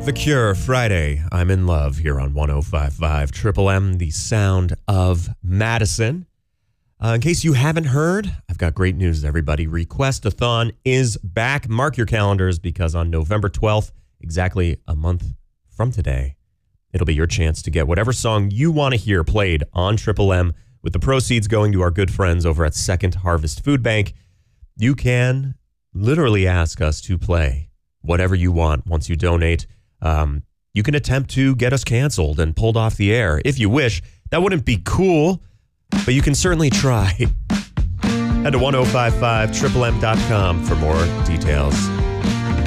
The Cure, Friday, I'm in Love, here on 105.5 Triple M, the sound of Madison. In case you haven't heard, I've got great news, everybody. Request-a-thon is back. Mark your calendars, because on November 12th, exactly a month from today, it'll be your chance to get whatever song you want to hear played on Triple M, with the proceeds going to our good friends over at Second Harvest Food Bank. You can literally ask us to play whatever you want once you donate. You can attempt to get us canceled and pulled off the air if you wish. That wouldn't be cool, but you can certainly try. Head to 1055triplem.com for more details.